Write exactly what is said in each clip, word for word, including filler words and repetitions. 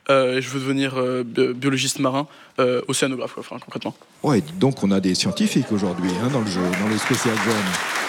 euh, et je veux devenir euh, bi- biologiste marin, euh, océanographe, quoi, enfin, concrètement. Ouais, donc on a des scientifiques aujourd'hui hein, dans le jeu, dans le spécial jeune.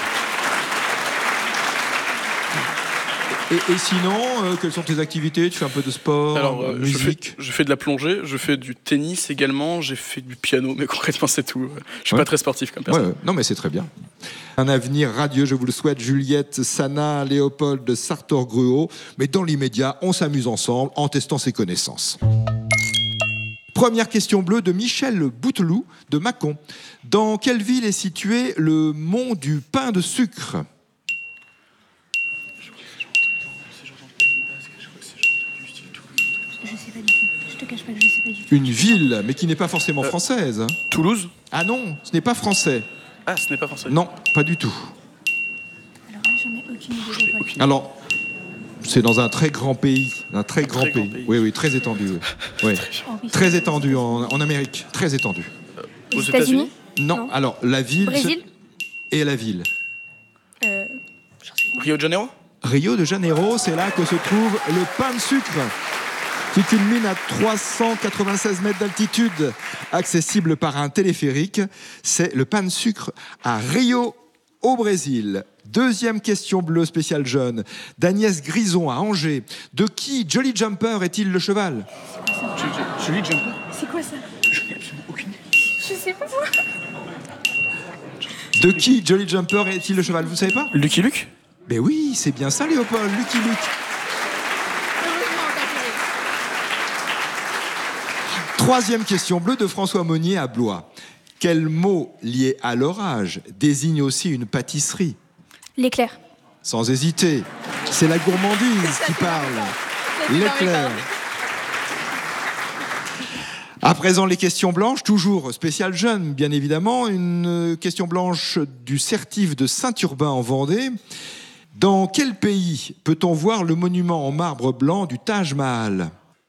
Et, et sinon, euh, quelles sont tes activités? Tu fais un peu de sport, Alors, euh, je, fais, musique? je fais de la plongée, je fais du tennis également, j'ai fait du piano, mais concrètement c'est tout. Je suis Ouais. pas très sportif comme Ouais, personne. ouais. Non, mais c'est très bien. Un avenir radieux, je vous le souhaite, Juliette, Sana, Léopold, Sartor-Gruau. Mais dans l'immédiat, on s'amuse ensemble en testant ses connaissances. Première question bleue de Michel Bouteloup de Mâcon. Dans quelle ville est situé le mont du pain de sucre? Je sais pas du tout. Je te cache pas que je sais pas du tout. Une ville, mais qui n'est pas forcément française. Toulouse? Ah non, ce n'est pas français. Ah, ce n'est pas français. Non, pas du tout. Alors là, j'en ai aucune idée. Léopold. Aucune- Alors, c'est dans un très grand pays. Un très, grand, très grand pays. pays. Oui, oui, très étendu. Oui. Oui. Oh, oui. Très étendu en, en Amérique. Très étendu. Les Aux États-Unis. États-Unis? Non, Non. alors la ville Brésil. et la ville. Euh, j'en sais rien. Rio de Janeiro? Rio de Janeiro, c'est là que se trouve le pain de sucre, qui culmine à trois cent quatre-vingt-seize mètres d'altitude, accessible par un téléphérique. C'est le pain de sucre à Rio, au Brésil. Deuxième question bleue spéciale jeune, d'Agnès Grison à Angers. De qui Jolly Jumper est-il le cheval? Julie Jumper? C'est quoi ça? Je n'ai absolument aucune idée. Je sais pas moi. De qui Jolly Jumper est-il le cheval? Vous ne savez pas? Lucky Luke? Ben oui, c'est bien ça, Léopold, Lucky Luke. Heureusement, t'as trouvé. Troisième question bleue de François Monnier à Blois. Quel mot lié à l'orage désigne aussi une pâtisserie? L'éclair. Sans hésiter, c'est la gourmandise qui parle. L'éclair. À présent, les questions blanches, toujours spécial jeune, bien évidemment. Une question blanche du Certif de Saint-Urbain en Vendée. Dans quel pays peut-on voir le monument en marbre blanc du Taj Mahal?